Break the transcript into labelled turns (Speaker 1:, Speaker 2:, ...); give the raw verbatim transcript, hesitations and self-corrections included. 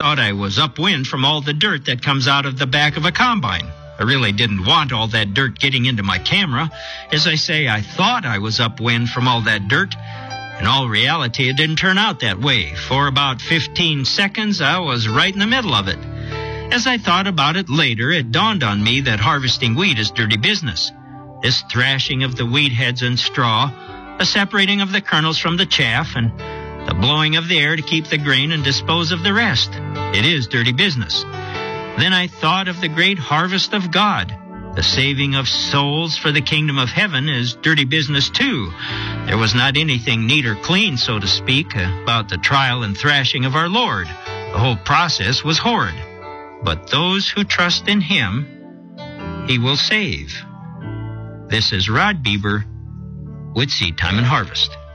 Speaker 1: thought I was upwind from all the dirt that comes out of the back of a combine. I really didn't want all that dirt getting into my camera. As I say, I thought I was upwind from all that dirt. In all reality, it didn't turn out that way. For about fifteen seconds, I was right in the middle of it. As I thought about it later, it dawned on me that harvesting wheat is dirty business. This thrashing of the wheat heads and straw, the separating of the kernels from the chaff, and the blowing of the air to keep the grain and dispose of the rest. It is dirty business. Then I thought of the great harvest of God. The saving of souls for the kingdom of heaven is dirty business too. There was not anything neat or clean, so to speak, about the trial and thrashing of our Lord. The whole process was horrid. But those who trust in Him, He will save. This is Rod Bieber with Seed Time and Harvest.